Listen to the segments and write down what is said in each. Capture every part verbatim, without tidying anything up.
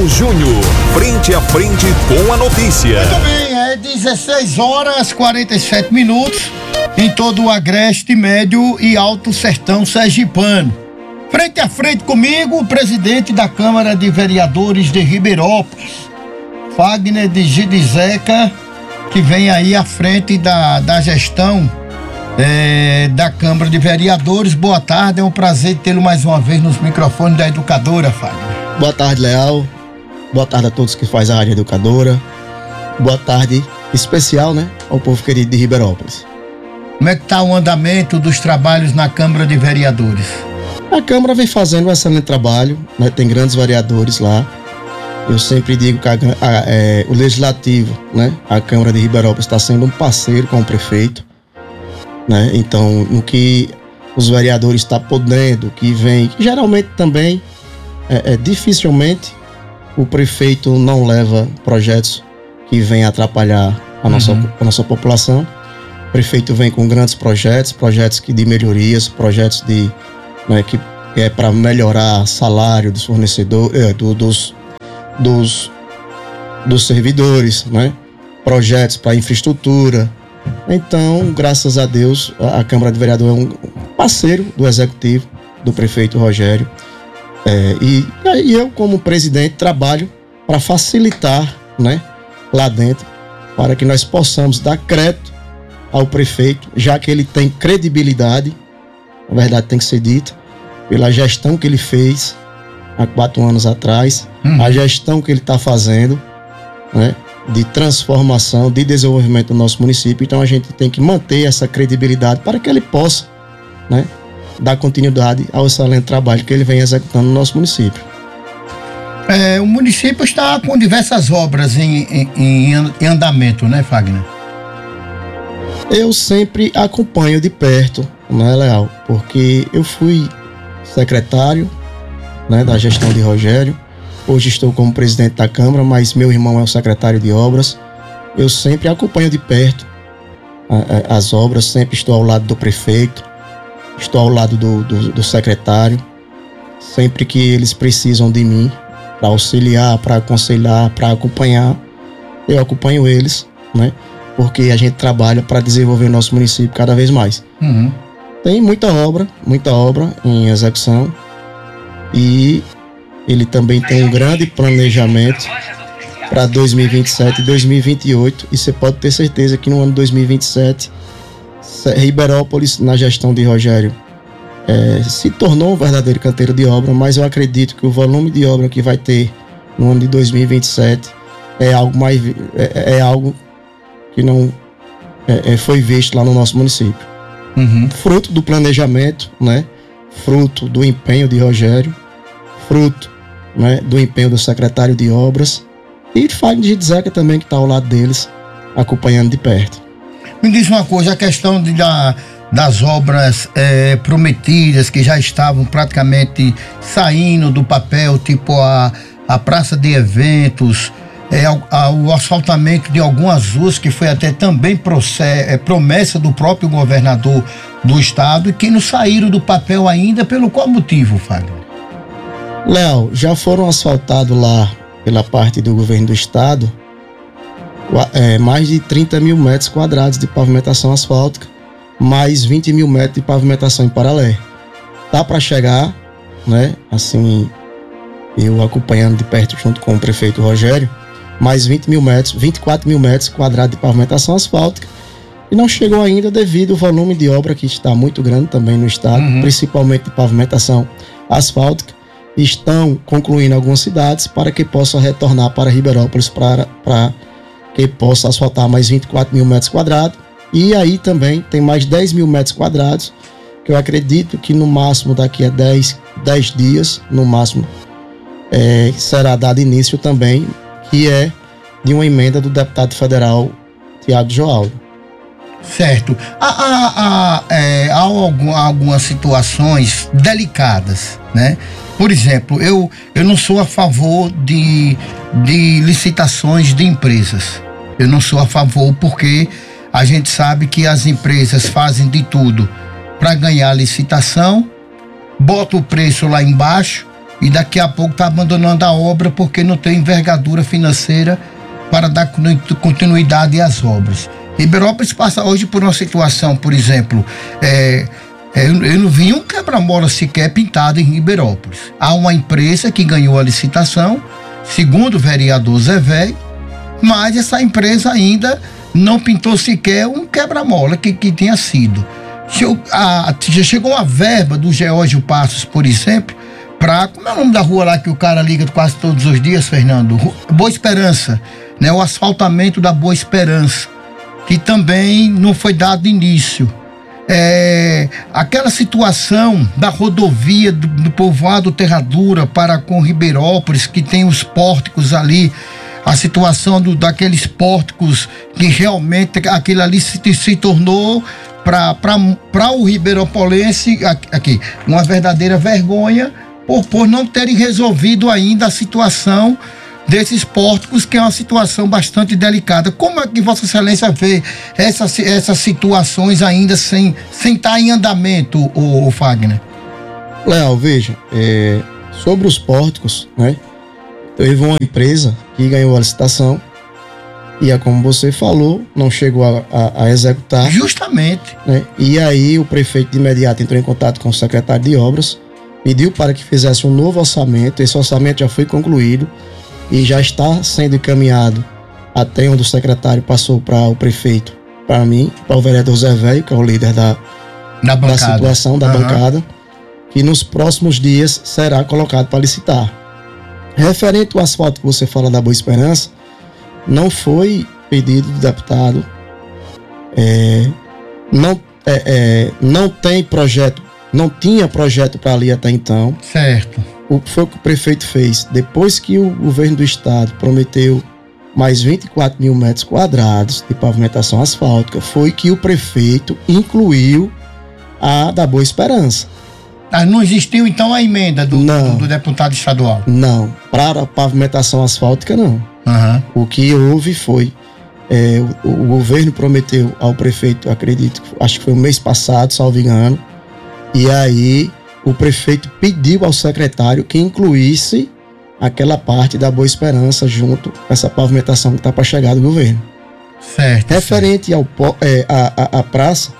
Júnior, frente a frente com a notícia. Muito bem, é dezesseis horas e quarenta e sete minutos em todo o Agreste Médio e Alto Sertão Sergipano. Frente a frente comigo, o presidente da Câmara de Vereadores de Ribeirópolis, Fagner de Gidizeca, que vem aí à frente da, da gestão é, da Câmara de Vereadores. Boa tarde, é um prazer tê-lo mais uma vez nos microfones da Educadora, Fagner. Boa tarde, Leal. Boa tarde a todos que fazem a Rádio Educadora. Boa tarde especial, né, ao povo querido de Ribeirópolis. Como é que está o andamento dos trabalhos na Câmara de Vereadores? A Câmara vem fazendo um excelente trabalho, né, tem grandes vereadores lá. Eu sempre digo que a, a, é, o Legislativo, né, a Câmara de Ribeirópolis está sendo um parceiro com o prefeito, né, então no que os vereadores estão podendo, que vem, que geralmente também, é, é, dificilmente o prefeito não leva projetos que vêm atrapalhar a nossa, uhum. a nossa população. O prefeito vem com grandes projetos, projetos que de melhorias, projetos de, né, que é para melhorar salário dos fornecedores, é, do, dos, dos, dos servidores, né? Projetos para infraestrutura. Então, graças a Deus, a, a Câmara de Vereadores é um parceiro do Executivo, do prefeito Rogério. É, e, e eu, como presidente, trabalho para facilitar, né, lá dentro, para que nós possamos dar crédito ao prefeito, já que ele tem credibilidade, a verdade tem que ser dita, pela gestão que ele fez há quatro anos atrás, uhum. a gestão que ele está fazendo, né, de transformação, de desenvolvimento do nosso município. Então a gente tem que manter essa credibilidade para que ele possa, né, dar continuidade ao excelente trabalho que ele vem executando no nosso município. É, o município está com diversas obras em, em, em andamento, né, Fagner? Eu sempre acompanho de perto, né, Leal? Porque eu fui secretário, né, da gestão de Rogério. Hoje estou como presidente da Câmara, mas meu irmão é o secretário de obras. Eu sempre acompanho de perto a, a, as obras, sempre estou ao lado do prefeito, estou ao lado do, do, do secretário. Sempre que eles precisam de mim para auxiliar, para aconselhar, para acompanhar, eu acompanho eles, né? Porque a gente trabalha para desenvolver o nosso município cada vez mais. Uhum. Tem muita obra, muita obra em execução, e ele também tem um grande planejamento para dois mil e vinte e sete e dois mil e vinte e oito, e você pode ter certeza que no ano dois mil e vinte e sete, Ribeirópolis, na gestão de Rogério, é, se tornou um verdadeiro canteiro de obra, mas eu acredito que o volume de obra que vai ter no ano de dois mil e vinte e sete é algo mais é, é algo que não é, é, foi visto lá no nosso município. Uhum. Fruto do planejamento, né? Fruto do empenho de Rogério, fruto, né, do empenho do secretário de obras e de Fagner de Gidizeca também, que está ao lado deles, acompanhando de perto. Me diz uma coisa, a questão de, da, das obras é, prometidas, que já estavam praticamente saindo do papel, tipo a, a praça de eventos, É, a, o asfaltamento de algumas ruas, que foi até também process, é, promessa do próprio governador do estado, e que não saíram do papel ainda. Pelo qual motivo, Fábio? Léo, já foram asfaltados lá pela parte do governo do estado é, mais de trinta mil metros quadrados de pavimentação asfáltica, mais vinte mil metros de pavimentação em paralelo. Tá para chegar, né? Assim, eu acompanhando de perto junto com o prefeito Rogério, mais vinte mil metros, vinte e quatro mil metros quadrados de pavimentação asfáltica, e não chegou ainda devido ao volume de obra que está muito grande também no estado, uhum. principalmente de pavimentação asfáltica. Estão concluindo algumas cidades para que possa retornar para Ribeirópolis, para, para que possa asfaltar mais vinte e quatro mil metros quadrados, e aí também tem mais dez mil metros quadrados, que eu acredito que no máximo daqui a dez, dez dias, no máximo, é, será dado início também, que é de uma emenda do deputado federal Tiago Joaldo. Certo. Há, há, há, é, há algum, algumas situações delicadas, né? Por exemplo, eu, eu não sou a favor de, de licitações de empresas. Eu não sou a favor porque a gente sabe que as empresas fazem de tudo para ganhar licitação, bota o preço lá embaixo e daqui a pouco está abandonando a obra porque não tem envergadura financeira para dar continuidade às obras. Ribeirópolis passa hoje por uma situação, por exemplo, é, é, eu, eu não vi um quebra-mola sequer pintado em Ribeirópolis. Há uma empresa que ganhou a licitação, segundo o vereador Zé Velho, mas essa empresa ainda não pintou sequer um quebra-mola que, que tenha sido. Já chegou a verba do Geórgio Passos, por exemplo, para, como é o nome da rua lá que o cara liga quase todos os dias, Fernando? Boa Esperança, né? O asfaltamento da Boa Esperança, que também não foi dado início. É, aquela situação da rodovia do, do povoado Terra Dura para com Ribeirópolis, que tem os pórticos ali, a situação do, daqueles pórticos que realmente aquilo ali se, se tornou para o ribeiropolense aqui uma verdadeira vergonha por, por não terem resolvido ainda a situação desses pórticos, que é uma situação bastante delicada. Como é que Vossa Excelência vê essas, essas situações ainda sem sem estar em andamento, o, o Fagner? Léo, veja, é, sobre os pórticos, né? Teve uma empresa que ganhou a licitação e, é como você falou, não chegou a, a, a executar. Justamente. Né? E aí o prefeito de imediato entrou em contato com o secretário de obras, pediu para que fizesse um novo orçamento. Esse orçamento já foi concluído e já está sendo encaminhado até onde o secretário passou para o prefeito, para mim, para o vereador Zé Velho, que é o líder da, da situação da uhum. bancada, que nos próximos dias será colocado para licitar. Referente ao asfalto que você fala da Boa Esperança, não foi pedido do deputado, é, não, é, é, não tem projeto, não tinha projeto para ali até então. Certo. O que foi o que o prefeito fez? Depois que o governo do estado prometeu mais vinte e quatro mil metros quadrados de pavimentação asfáltica, foi que o prefeito incluiu a da Boa Esperança. Ah, não existiu então a emenda do, do, do deputado estadual? Não, para a pavimentação asfáltica não. Uhum. O que houve foi, é, o, o governo prometeu ao prefeito, acredito, acho que foi o mês passado, salvo engano, e aí o prefeito pediu ao secretário que incluísse aquela parte da Boa Esperança junto com essa pavimentação que está para chegar do governo. Certo. Referente ao, é, a, a, a praça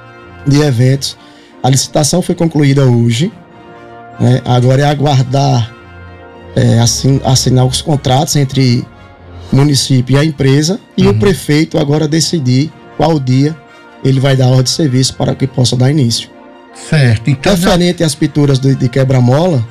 de eventos, a licitação foi concluída hoje, né? Agora é aguardar é, assin, assinar os contratos entre o município e a empresa e uhum. o prefeito agora decidir qual dia ele vai dar a ordem de serviço para que possa dar início. Certo. Então, referente já... às pinturas de, de quebra-mola,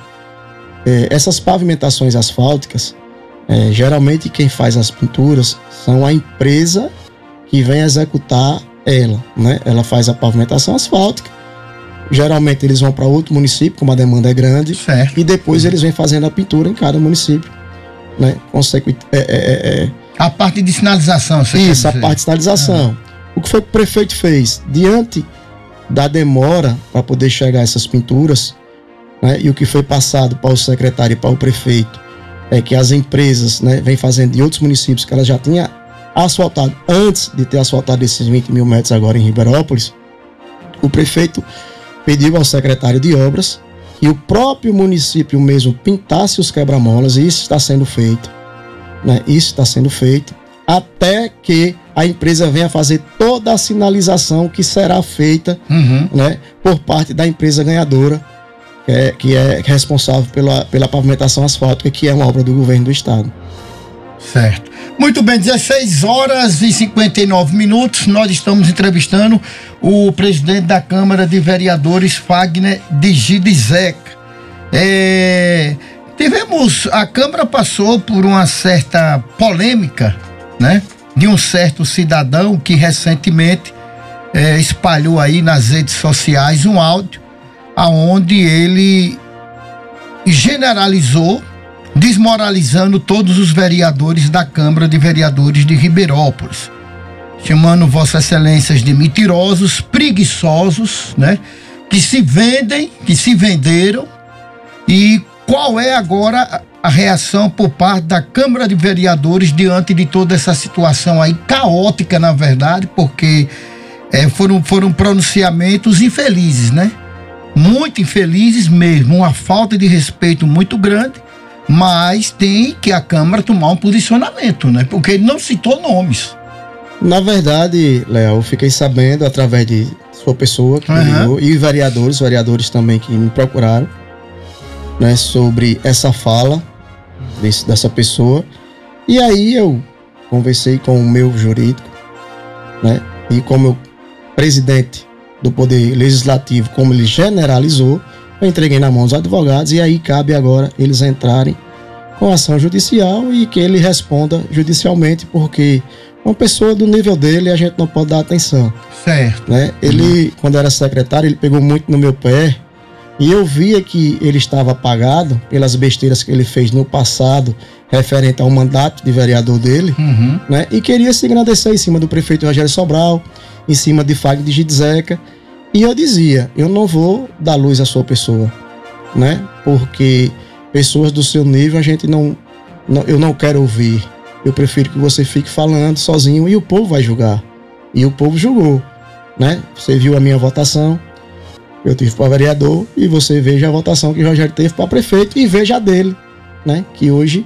é, essas pavimentações asfálticas, é, geralmente quem faz as pinturas são a empresa que vem executar ela, né? Ela faz a pavimentação asfáltica. Geralmente eles vão para outro município, como a demanda é grande, certo. E depois uhum. eles vêm fazendo a pintura em cada município, né? Consequente, é, é, é, a parte de sinalização, você isso, a parte de sinalização. Ah. O que foi que o prefeito fez? Diante da demora para poder chegar a essas pinturas, né? E o que foi passado para o secretário e para o prefeito é que as empresas, né, vêm fazendo de outros municípios que ela já tinha asfaltado antes de ter asfaltado esses vinte mil metros agora em Ribeirópolis. O prefeito pediu ao secretário de obras que o próprio município mesmo pintasse os quebra-molas, e isso está sendo feito, né? Isso está sendo feito até que a empresa venha fazer toda a sinalização que será feita, uhum. né, por parte da empresa ganhadora, que é, que é responsável pela, pela pavimentação asfáltica, que é uma obra do governo do estado. Certo. Muito bem, dezesseis horas e cinquenta e nove minutos, nós estamos entrevistando o presidente da Câmara de Vereadores, Fagner de Gidizeca. É, tivemos, a Câmara passou por uma certa polêmica, né, de um certo cidadão que recentemente é, espalhou aí nas redes sociais um áudio aonde ele generalizou, desmoralizando todos os vereadores da Câmara de Vereadores de Ribeirópolis, chamando Vossas Excelências de mentirosos, preguiçosos, né? Que se vendem, que se venderam. E qual é agora a reação por parte da Câmara de Vereadores diante de toda essa situação aí, caótica na verdade, porque é, foram, foram pronunciamentos infelizes, né? muito infelizes mesmo, uma falta de respeito muito grande, mas tem que a Câmara tomar um posicionamento, né? Porque ele não citou nomes. Na verdade, Léo, eu fiquei sabendo através de sua pessoa que me Uhum. ligou, e vereadores, vereadores também que me procuraram, né, sobre essa fala desse, dessa pessoa. E aí eu conversei com o meu jurídico, né, e como eu, presidente do Poder Legislativo, como ele generalizou, eu entreguei na mão dos advogados, e aí cabe agora eles entrarem com ação judicial e que ele responda judicialmente, porque uma pessoa do nível dele a gente não pode dar atenção, Certo. né? Ele, uhum. quando era secretário, ele pegou muito no meu pé, e eu via que ele estava apagado pelas besteiras que ele fez no passado referente ao mandato de vereador dele, Uhum. né? E queria se engrandecer em cima do prefeito Rogério Sobral, em cima de Fagner de Gidezeca, e eu dizia, eu não vou dar luz à sua pessoa, né? Porque pessoas do seu nível a gente não, não eu não quero ouvir. Eu prefiro que você fique falando sozinho e o povo vai julgar. E o povo julgou, né? Você viu a minha votação, eu tive para vereador, e você veja a votação que o Rogério teve para prefeito e veja a dele, né? Que hoje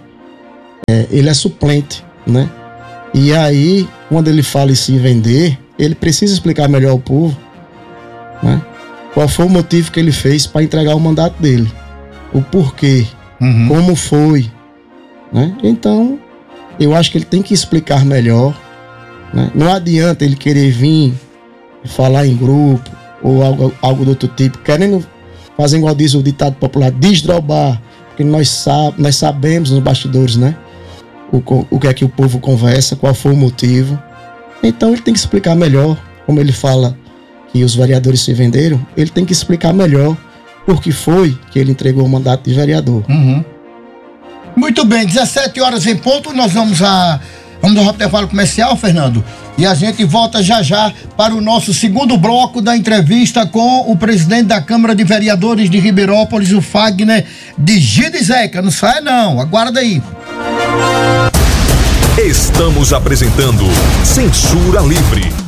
é, ele é suplente, né? E aí, quando ele fala em se vender, ele precisa explicar melhor ao povo, né? Qual foi o motivo que ele fez para entregar o mandato dele, o porquê, Uhum. como foi, né? Então, eu acho que ele tem que explicar melhor, né? Não adianta ele querer vir falar em grupo ou algo, algo do outro tipo, querendo fazer igual diz o ditado popular, desdrobar, porque nós, sabe, nós sabemos nos bastidores, né? O, o que é que o povo conversa, qual foi o motivo. Então ele tem que explicar melhor, como ele fala que os vereadores se venderam, ele tem que explicar melhor por que foi que ele entregou o mandato de vereador. Uhum. Muito bem, dezessete horas em ponto, nós vamos a vamos ao intervalo comercial, Fernando, e a gente volta já já para o nosso segundo bloco da entrevista com o presidente da Câmara de Vereadores de Ribeirópolis, o Fagner de Gidezeca. Não sai não, aguarda aí. Estamos apresentando Censura Livre.